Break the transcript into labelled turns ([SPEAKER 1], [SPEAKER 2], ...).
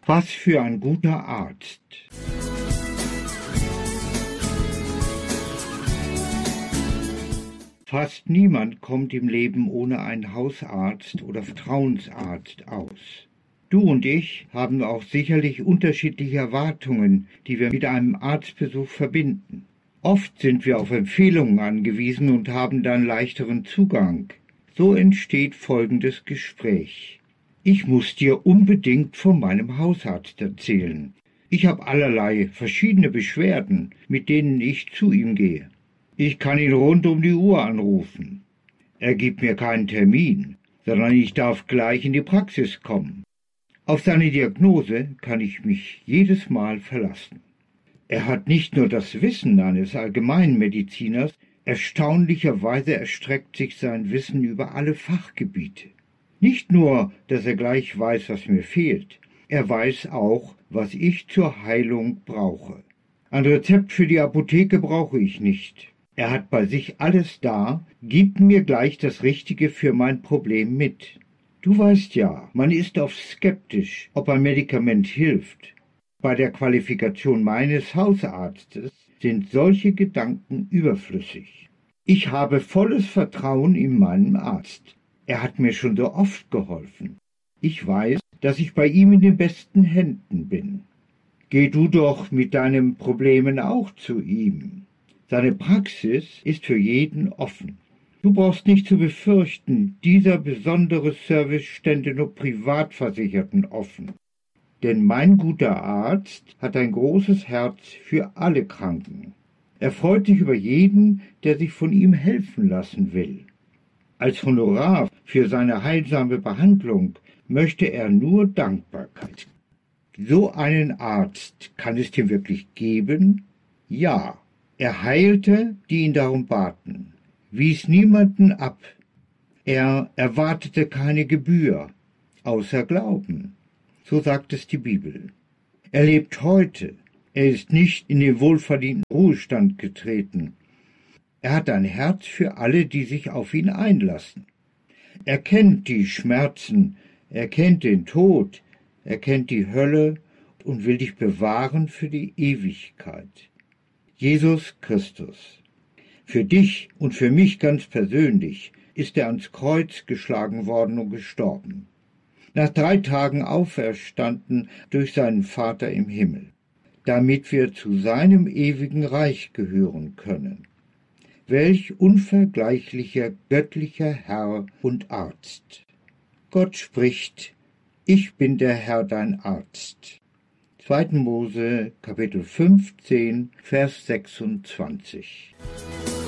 [SPEAKER 1] Was für ein guter Arzt. Fast niemand kommt im Leben ohne einen Hausarzt oder Vertrauensarzt aus. Du und ich haben auch sicherlich unterschiedliche Erwartungen, die wir mit einem Arztbesuch verbinden. Oft sind wir auf Empfehlungen angewiesen und haben dann leichteren Zugang. So entsteht folgendes Gespräch. Ich muss dir unbedingt von meinem Hausarzt erzählen. Ich habe allerlei verschiedene Beschwerden, mit denen ich zu ihm gehe. Ich kann ihn rund um die Uhr anrufen. Er gibt mir keinen Termin, sondern ich darf gleich in die Praxis kommen. Auf seine Diagnose kann ich mich jedes Mal verlassen. Er hat nicht nur das Wissen eines Allgemeinmediziners, erstaunlicherweise erstreckt sich sein Wissen über alle Fachgebiete. Nicht nur, dass er gleich weiß, was mir fehlt, er weiß auch, was ich zur Heilung brauche. Ein Rezept für die Apotheke brauche ich nicht. Er hat bei sich alles da, gibt mir gleich das Richtige für mein Problem mit. Du weißt ja, man ist oft skeptisch, ob ein Medikament hilft. Bei der Qualifikation meines Hausarztes sind solche Gedanken überflüssig. Ich habe volles Vertrauen in meinen Arzt. Er hat mir schon so oft geholfen. Ich weiß, dass ich bei ihm in den besten Händen bin. Geh du doch mit deinen Problemen auch zu ihm. Seine Praxis ist für jeden offen. Du brauchst nicht zu befürchten, dieser besondere Service stände nur Privatversicherten offen. Denn mein guter Arzt hat ein großes Herz für alle Kranken. Er freut sich über jeden, der sich von ihm helfen lassen will. Als Honorar für seine heilsame Behandlung möchte er nur Dankbarkeit. So einen Arzt kann es dir wirklich geben? Ja, er heilte, die ihn darum baten, wies niemanden ab. Er erwartete keine Gebühr, außer Glauben. So sagt es die Bibel. Er lebt heute. Er ist nicht in den wohlverdienten Ruhestand getreten. Er hat ein Herz für alle, die sich auf ihn einlassen. Er kennt die Schmerzen, er kennt den Tod, er kennt die Hölle und will dich bewahren für die Ewigkeit. Jesus Christus. Für dich und für mich ganz persönlich ist er ans Kreuz geschlagen worden und gestorben. Nach 3 Tagen auferstanden durch seinen Vater im Himmel, damit wir zu seinem ewigen Reich gehören können. Welch unvergleichlicher göttlicher Herr und Arzt. Gott spricht, ich bin der Herr dein Arzt. 2. Mose, Kapitel 15, Vers 26.